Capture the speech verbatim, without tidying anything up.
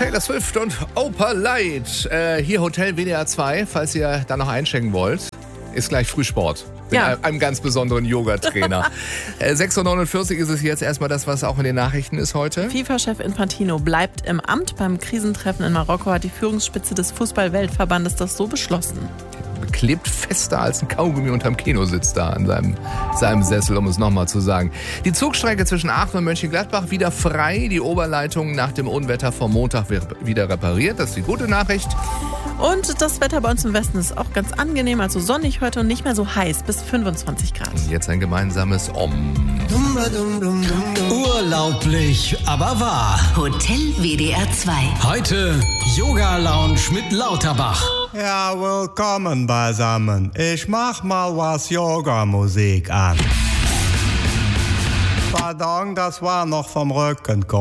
Taylor Swift und Opa Light. Äh, hier Hotel W D R zwei, falls ihr da noch einchecken wollt. Ist gleich Frühsport. Mit Ja. einem ganz besonderen Yoga-Trainer. äh, sechs Uhr neunundvierzig ist es jetzt erstmal das, was auch in den Nachrichten ist heute. FIFA-Chef Infantino bleibt im Amt. Beim Krisentreffen in Marokko hat die Führungsspitze des Fußball-Weltverbandes das so beschlossen. Klebt fester als ein Kaugummi unterm Kinositz da an seinem, seinem Sessel, um es nochmal zu sagen. Die Zugstrecke zwischen Aachen und Mönchengladbach wieder frei. Die Oberleitung nach dem Unwetter vom Montag wieder repariert. Das ist die gute Nachricht. Und das Wetter bei uns im Westen ist auch ganz angenehm, also sonnig heute und nicht mehr so heiß, bis fünfundzwanzig Grad. Und jetzt ein gemeinsames Om. Urlaublich, aber wahr. Hotel W D R zwei. Heute Yoga Lounge mit Lauterbach. Ja, willkommen beisammen. Ich mach mal was Yoga-Musik an. Pardon, das war noch vom Rücken.